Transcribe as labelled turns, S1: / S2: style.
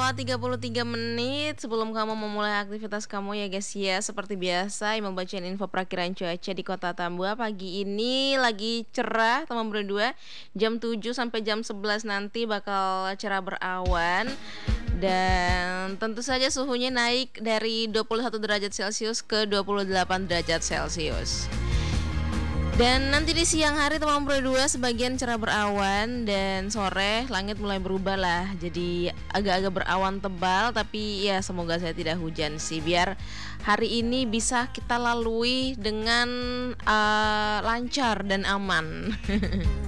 S1: lewat 33 menit sebelum kamu memulai aktivitas kamu ya guys ya. Seperti biasa yang membacain info perakiran cuaca di Kota Tambua pagi ini lagi cerah teman berdua. Jam 7 sampai jam 11 nanti bakal cerah berawan. Dan tentu saja suhunya naik dari 21 derajat Celcius ke 28 derajat Celcius. Dan nanti di siang hari teman berdua sebagian cerah berawan dan sore langit mulai berubah lah. Jadi agak-agak berawan tebal tapi ya semoga saya tidak hujan sih. Biar hari ini bisa kita lalui dengan lancar dan aman.